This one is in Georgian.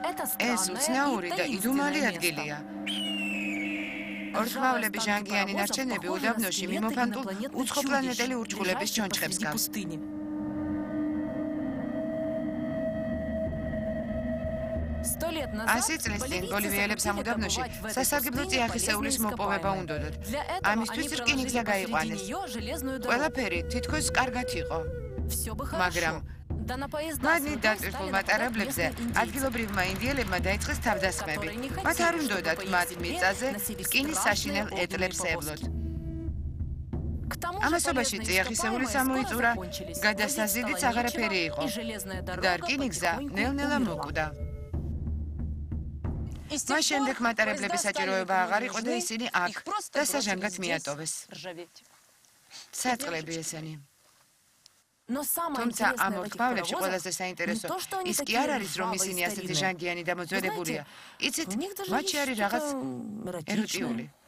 ეს უცნაური და იდუმალი ადგილია. ორთმავლების ჟანგიანი ნარჩენები უდაბნოში მიმოფანტულ უცხოპლანეტელი ურჩხულების ჩონჩხებს გავს. 100 წლის წინ ბოლივიელებს ამ უდაბნოში სასარგებლო წიაღისეულის მოპოვება უნდოდათ. ამისთვის რკინიგზა გაიყვანეს. ყველაფერი თითქოს კარგად იყო. მაგრამ მადნით დატვირთულ მატარებლებზე ადგილობრივმა ინდიელებმა დაიწყეს თავდასხმები. მათ არ უნდოდათ მათ მიწაზე რკინის საშინელ ეტლებს ევლოთ. ამასობაში წიაღისეულის ამოიწურა, გადასაზიდიც აღარაფერი იყო და რკინიგზა ნელ-ნელა მოკვდა. მას შემდეგ მატარებლების საჭიროება აღარ იყო და ისინი აქ დასაჟანგად მიატოვეს. საწყლები ესენი. თუმცა ამ ორთმავლებში ყველაზე საინტერესო ის კი არ არის, რომ ისინი ასეთი ჟანგიანი და მოძველებულია. იცით, მათში არის რაღაც ეროტიული.